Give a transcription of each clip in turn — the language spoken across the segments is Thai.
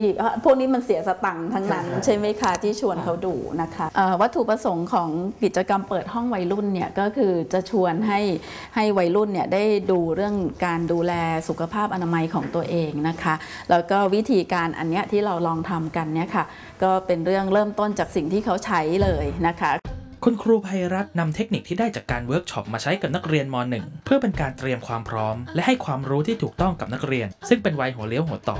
พวกนี้มันเสียสตังค์ทั้งนั้นใช่ไหมคะที่ชวนเขาดูนะคะวัตถุประสงค์ของกิจกรรมเปิดห้องวัยรุ่นเนี่ยก็คือจะชวนให้วัยรุ่นเนี่ยได้ดูเรื่องการดูแลสุขภาพอนามัยของตัวเองนะคะแล้วก็วิธีการอันเนี้ยที่เราลองทำกันเนี่ยค่ะก็เป็นเรื่องเริ่มต้นจากสิ่งที่เขาใช้เลยนะคะคุณครูไพรัตน์นำเทคนิคที่ได้จากการเวิร์กช็อปมาใช้กับนักเรียนม .1 เพื่อเป็นการเตรียมความพร้อมและให้ความรู้ที่ถูกต้องกับนักเรียนซึ่งเป็นวัยหัวเลี้ยวหัวต่อ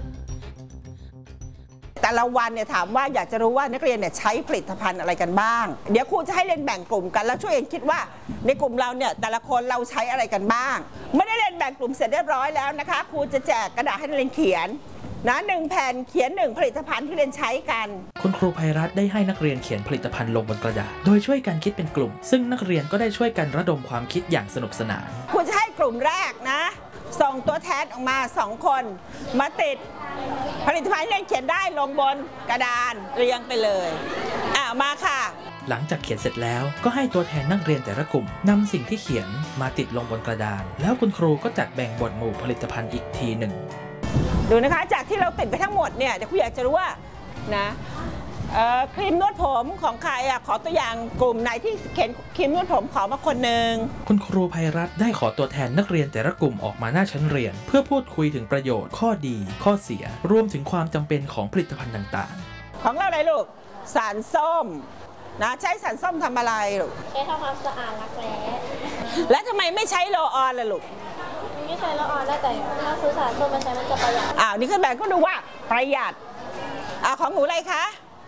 แต่ละวันเนี่ยถามว่าอยากจะรู้ว่านักเรียนเนี่ยใช้ผลิตภัณฑ์อะไรกันบ้างเดี๋ยวครูจะให้เรียนแบ่งกลุ่มกันแล้วช่วยเองคิดว่าในกลุ่มเราเนี่ยแต่ละคนเราใช้อะไรกันบ้างไม่ได้เรียนแบ่งกลุ่มเสร็จเรียบร้อยแล้วนะคะครูจะแจกกระดาษให้นักเรียนเขียนนะ1 แผ่นเขียน1ผลิตภัณฑ์ที่เรียนใช้กันคุณครูไพรัตน์ได้ให้นักเรียนเขียนผลิตภัณฑ์ลงบนกระดาษโดยช่วยกันคิดเป็นกลุ่มซึ่งนักเรียนก็ได้ช่วยกันระดมความคิดอย่างสนุกสนานครูจะให้กลุ่มแรกนะส่งตัวแทนออกมา2 คนมาติดผลิตภัณฑ์ที่เรียนเขียนได้ลงบนกระดานเรียงไปเลยมาค่ะหลังจากเขียนเสร็จแล้วก็ให้ตัวแทนนักเรียนแต่ละกลุ่มนำสิ่งที่เขียนมาติดลงบนกระดานแล้วคุณครูก็จัดแบ่งหมวดหมู่ผลิตภัณฑ์อีกทีหนึ่งดูนะคะจากที่เราติดไปทั้งหมดเนี่ยเดี๋ยวครูอยากจะรู้ว่านะครีมนวดผมของใครขอตัวอย่างกลุ่มไหนที่เขียนครีมนวดผมขอมาคนหนึ่งคุณครูไพรัตน์ได้ขอตัวแทนนักเรียนแต่ละกลุ่มออกมาหน้าชั้นเรียนเพื่อพูดคุยถึงประโยชน์ข้อดีข้อเสียรวมถึงความจำเป็นของผลิตภัณฑ์ต่างๆของเราอะไรลูกสารส้มนะใช้สารส้มทำอะไรลูกใช้ทำความสะอาดรักแร้และทำไมไม่ใช้โรลออนล่ะลูกไม่ใช้โรลออนได้แต่ถ้าซื้อสารส้มมาใช้มันจะประหยัดนี่ขึ้นแบบก็ดูว่าประหยัดของหนูอะไรคะ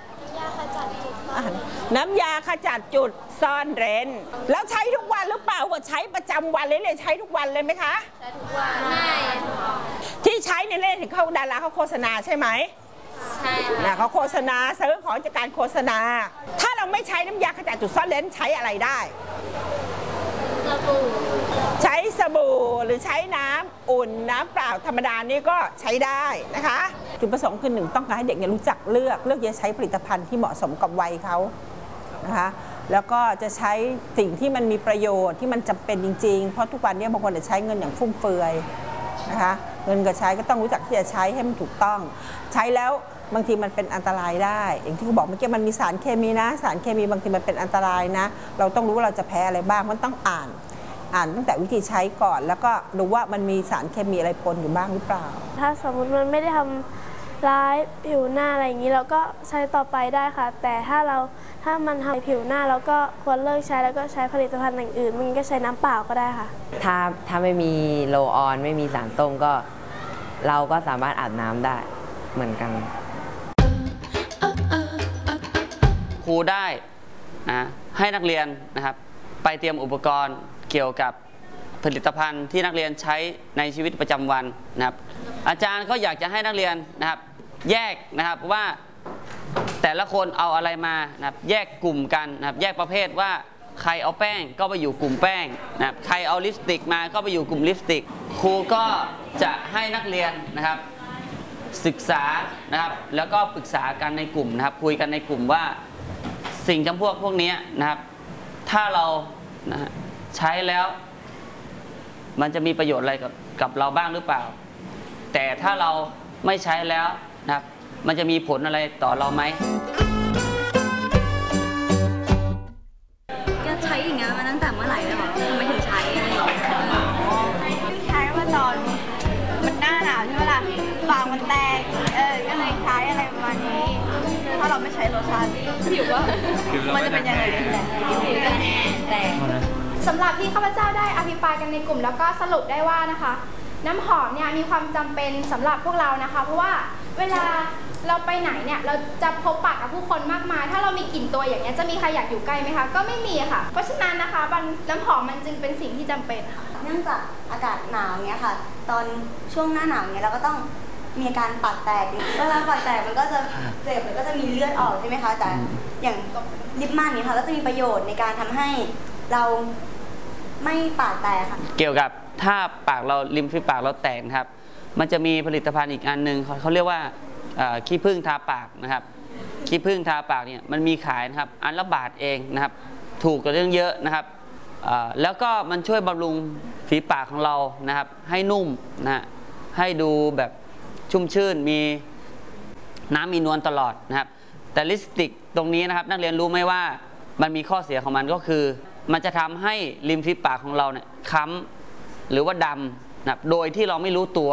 น้ำยาขจัดจุดซ่อนเร้นแล้วใช้ทุกวันหรือเปล่าว่าใช้ประจำวันเลยใช้ทุกวันเลยไหมคะใช้ทุกวันไม่ที่ใช้ในเล่นถึงเขาดาราเขาโฆษณาใช่ไหมใช่ค่ะเขาโฆษณาซื้อของจากการโฆษณาถ้าเราไม่ใช้น้ำยาขจัดจุดซ่อนเร้นใช้อะไรได้สบู่ใช้สบู่หรือใช้น้ำอุ่นน้ำเปล่าธรรมดานี่ก็ใช้ได้นะคะจุดประสงค์คือ1ต้องการให้เด็กเนี่ยรู้จักเลือกจะใช้ผลิตภัณฑ์ที่เหมาะสมกับวัยเขานะคะแล้วก็จะใช้สิ่งที่มันมีประโยชน์ที่มันจำเป็นจริงๆเพราะทุกวันนี้บางคนจะใช้เงินอย่างฟุ่มเฟือยนะคะเงินกับใช้ก็ต้องรู้จักที่จะใช้ให้มันถูกต้องใช้แล้วบางทีมันเป็นอันตรายได้อย่างที่เขาบอกเมื่อกี้มันมีสารเคมีนะสารเคมีบางทีมันเป็นอันตรายนะเราต้องรู้ว่าเราจะแพ้อะไรบ้างมันต้องอ่านตั้งแต่วิธีใช้ก่อนแล้วก็ดูว่ามันมีสารเคมีอะไรปนอยู่บ้างหรือเปล่าถ้าสมมติมันไม่ได้ทำร้ายผิวหน้าอะไรอย่างนี้เราก็ใช้ต่อไปได้ค่ะแต่ถ้ามันทำผิวหน้าเราก็ควรเลิกใช้แล้วก็ใช้ผลิตภัณฑ์อย่างอื่นมันก็ใช้น้ำเปล่าก็ได้ค่ะถ้าไม่มีโรลออนไม่มีสารส้มก็เราก็สามารถอาบน้ำได้เหมือนกันครูได้ให้นักเรียนนะครับไปเตรียมอุปกรณ์เกี่ยวกับผลิตภัณฑ์ที่นักเรียนใช้ในชีวิตประจำวันนะครับอาจารย์ก็อยากจะให้นักเรียนนะครับแยกนะครับว่าแต่ละคนเอาอะไรมานะครับแยกกลุ่มกันนะครับแยกประเภทว่าใครเอาแป้งก็ไปอยู่กลุ่มแป้งนะครับใครเอาลิปสติกมาก็ไปอยู่กลุ่มลิปสติกครูก็จะให้นักเรียนนะครับศึกษานะครับแล้วก็ปรึกษากันในกลุ่มนะครับคุยกันในกลุ่มว่าสิ่งจำพวกนี้นะครับถ้าเราใช้แล้วมันจะมีประโยชน์อะไรกับเราบ้างหรือเปล่าแต่ถ้าเราไม่ใช้แล้วนะครับมันจะมีผลอะไรต่อเราไหมก็ใช้อย่างเงี้ยมาตั้งแต่เมื่อไหร่แล้วหรอทำไมถึงใช้อะไรอย่างเงี้ยใช้มาตอนมันหน้าหนาวใช่ไหมล่ะปากมันแตกก็เลยใช้อะไรประมาณนี้ถ้าเราไม่ใช้โลชั่นผิวก็มันจะเป็นยังไงผิวก็แตกสำหรับที่ข้าพเจ้าได้อภิปรายกันในกลุ่มแล้วก็สรุปได้ว่านะคะน้ำหอมเนี่ยมีความจำเป็นสำหรับพวกเรานะคะเพราะว่าเวลาเราไปไหนเนี่ยเราจะพบปะกับผู้คนมากมายถ้าเรามีกลิ่นตัวอย่างเงี้ยจะมีใครอยากอยู่ใกล้ไหมคะก็ไม่มีค่ะเพราะฉะนั้นนะคะน้ำหอมมันจึงเป็นสิ่งที่จำเป็นค่ะเนื่องจากอากาศหนาวเงี้ยค่ะตอนช่วงหน้าหนาวเงี้ยเราก็ต้องมีอาการปากแตกเวลาปากแตกมันก็จะเจ็บมันก็จะมีเลือดออกใช่ไหมคะแต่อย่างลิปมันเนี่ยค่ะก็จะมีประโยชน์ในการทำให้เราไม่ปากแตกค่ะเกี่ยวกับถ้าปากเราริมฝีปากเราแตกนะครับมันจะมีผลิตภัณฑ์อีกอันหนึ่งเขาเรียกว่าขี้ผึ้งทาปากนะครับขี้ผึ้งทาปากเนี่ยมันมีขายนะครับอันละบาทเองนะครับถูกกว่าเรื่องเยอะนะครับแล้วก็มันช่วยบำรุงฝีปากของเรานะครับให้นุ่มนะให้ดูแบบชุ่มชื่นมีน้ำมีนวลตลอดนะครับแต่ลิปสติกตรงนี้นะครับนักเรียนรู้ไหมว่ามันมีข้อเสียของมันก็คือมันจะทำให้ริมฝีปากของเราเนี่ยค้ำหรือว่าดำนะครับโดยที่เราไม่รู้ตัว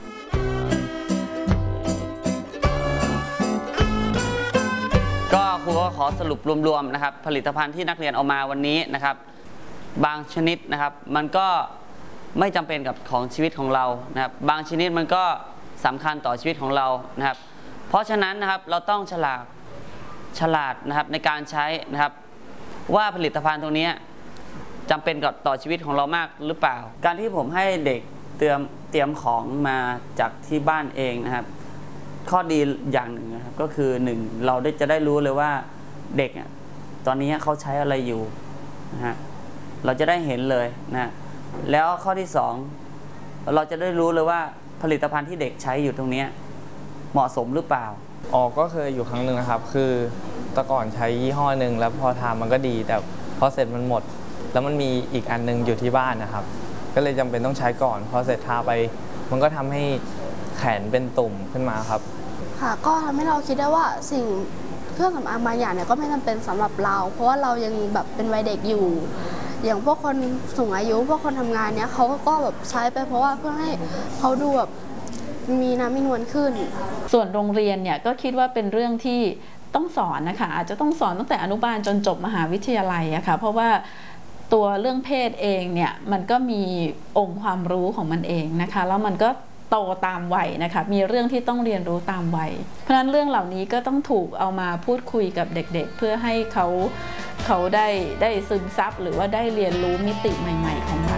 ก็ครูก็ขอสรุปรวมๆนะครับผลิตภัณฑ์ที่นักเรียนเอามาวันนี้นะครับบางชนิดนะครับมันก็ไม่จำเป็นกับของชีวิตของเรานะครับบางชนิดมันก็สำคัญต่อชีวิตของเรานะครับเพราะฉะนั้นนะครับเราต้องฉลาดนะครับในการใช้นะครับว่าผลิตภัณฑ์ตรงนี้จำเป็นกับต่อชีวิตของเรามากหรือเปล่าการที่ผมให้เด็กเตรียมของมาจากที่บ้านเองนะครับข้อดีอย่างหนึ่งนะครับก็คือ1เราจะได้รู้เลยว่าเด็กตอนนี้เขาใช้อะไรอยู่นะฮะเราจะได้เห็นเลยนะแล้วข้อที่2เราจะได้รู้เลยว่าผลิตภัณฑ์ที่เด็กใช้อยู่ตรงนี้เหมาะสมหรือเปล่าก็เคยอยู่ครั้งหนึ่งนะครับคือแต่ก่อนใช้ยี่ห้อหนึ่งแล้วพอทามันก็ดีแต่พอเสร็จมันหมดแล้วมันมีอีกอันนึงอยู่ที่บ้านนะครับก็เลยจำเป็นต้องใช้ก่อนพอเสร็จทาไปมันก็ทำให้แขนเป็นตุ่มขึ้นมาครับค่ะก็ทำให้เราคิดได้ว่าสิ่งเครื่องสำอางบางอย่างเนี่ยก็ไม่จำเป็นสำหรับเราเพราะว่าเรายังแบบเป็นวัยเด็กอยู่อย่างพวกคนสูงอายุพวกคนทำงานเนี่ยเขาก็แบบใช้ไปเพราะว่าเพื่อให้เขาดูแบบมีน้ำมีนวลขึ้นส่วนโรงเรียนเนี่ยก็คิดว่าเป็นเรื่องที่ต้องสอนนะคะอาจจะต้องสอนตั้งแต่อนุบาลจนจบมหาวิทยาลัยอะค่ะเพราะว่าตัวเรื่องเพศเองเนี่ยมันก็มีองค์ความรู้ของมันเองนะคะแล้วมันก็โตตามวัยนะคะมีเรื่องที่ต้องเรียนรู้ตามวัยเพราะฉะนั้นเรื่องเหล่านี้ก็ต้องถูกเอามาพูดคุยกับเด็กๆเพื่อให้เขาได้ซึมซับหรือว่าได้เรียนรู้มิติใหม่ๆของมัน